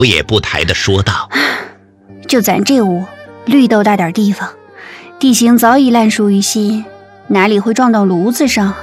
头也不抬地说道： 就咱这屋绿豆大点地方，地形早已烂熟于心，哪里会撞到炉子上？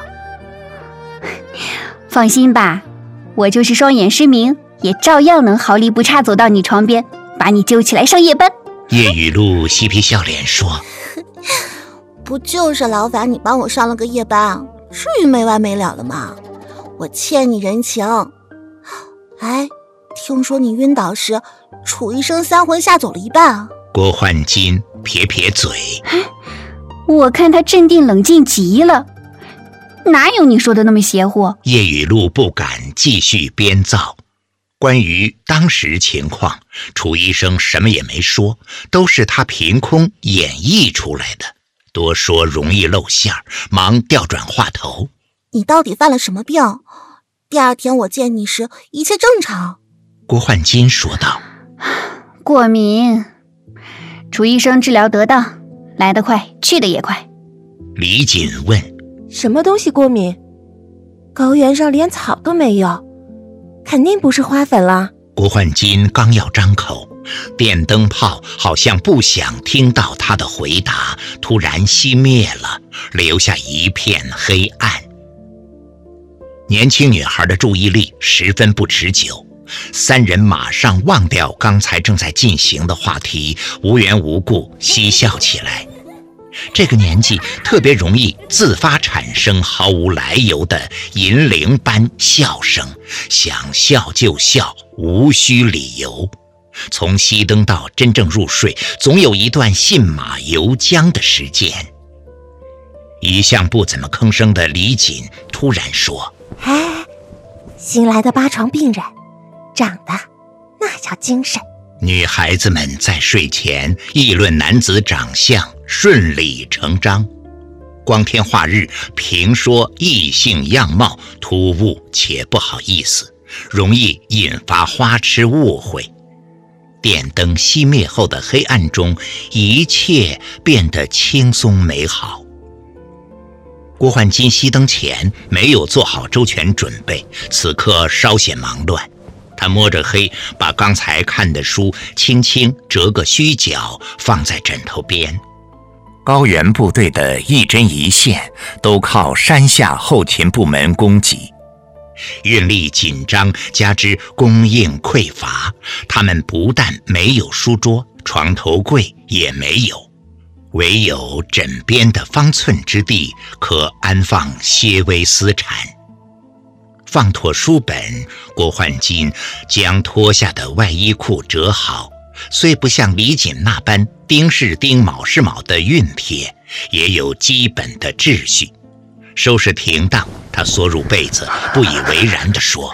放心吧，我就是双眼失明，也照样能毫厘不差走到你床边，把你揪起来上夜班。 叶雨露嬉皮笑脸说： 不就是劳烦你帮我上了个夜班，至于没完没了的吗？我欠你人情。哎，听说你晕倒时，楚医生三魂下走了一半啊。 郭焕金撇撇嘴： 我看他镇定冷静极了，哪有你说的那么邪乎？ 叶雨露不敢继续编造。关于当时情况，楚医生什么也没说，都是他凭空演绎出来的，多说容易露馅，忙调转话头： 你到底犯了什么病？第二天我见你时一切正常。 郭焕金说道： 过敏。楚医生治疗得当，来得快，去得也快。 李锦问： 什么东西过敏？高原上连草都没有，肯定不是花粉了。 郭焕金刚要张口，电灯泡好像不想听到他的回答，突然熄灭了，留下一片黑暗。年轻女孩的注意力十分不持久，三人马上忘掉刚才正在进行的话题，无缘无故嬉笑起来。这个年纪特别容易自发产生毫无来由的银铃般笑声，想笑就笑，无需理由。从熄灯到真正入睡，总有一段信马由缰的时间。一向不怎么吭声的李锦突然说： 哎，新来的八床病人，长得那叫精神。 女孩子们在睡前议论男子长相，顺理成章。光天化日，评说异性样貌，突兀且不好意思，容易引发花痴误会。电灯熄灭后的黑暗中，一切变得轻松美好。郭焕金熄灯前没有做好周全准备，此刻稍显忙乱。他摸着黑，把刚才看的书轻轻折个虚角，放在枕头边。高原部队的一针一线都靠山下后勤部门供给，运力紧张，加之供应匮乏，他们不但没有书桌，床头柜也没有，唯有枕边的方寸之地可安放些微私产。放妥书本，郭焕金将脱下的外衣裤折好，虽不像李锦那般丁是丁卯是卯的熨帖，也有基本的秩序。收拾停当，他缩入被子，不以为然地说：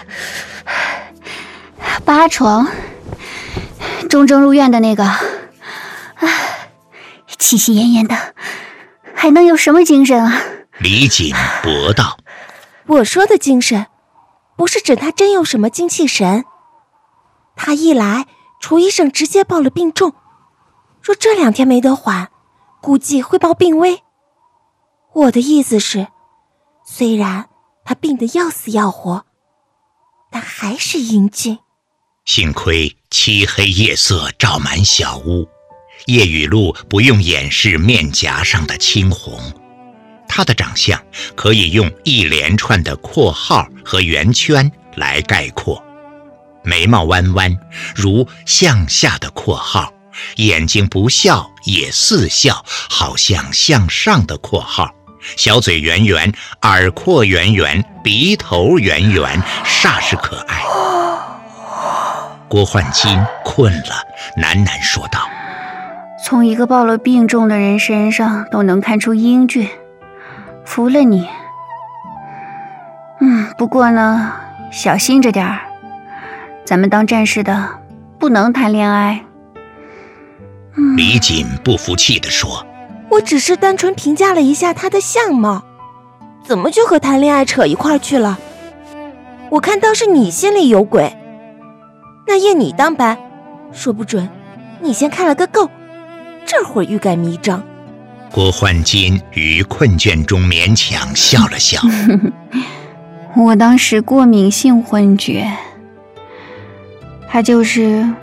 八床，中正入院的那个，气息奄奄的，还能有什么精神啊？ 李锦驳道： 我说的精神不是指他真有什么精气神，他一来，楚医生直接报了病重，若这2天没得缓，估计会报病危。我的意思是，虽然他病得要死要活，但还是英俊。 幸亏漆黑夜色照满小屋，叶雨露不用掩饰面颊上的青红。他的长相可以用一连串的括号和圆圈来概括，眉毛弯弯，如向下的括号，眼睛不笑也似笑，好像向上的括号，小嘴圆圆，耳廓圆圆，鼻头圆圆，煞是可爱。郭焕金困了，喃喃说道： 从一个报了病重的人身上都能看出英俊，服了你。不过呢，小心着点儿，咱们当战士的不能谈恋爱。 李锦不服气地说： 我只是单纯评价了一下他的相貌，怎么就和谈恋爱扯一块去了？我看倒是你心里有鬼。那夜你当班，说不准你先看了个够，这会儿欲盖弥彰。 郭焕金于困倦中勉强笑了笑。 我当时过敏性昏厥，他就是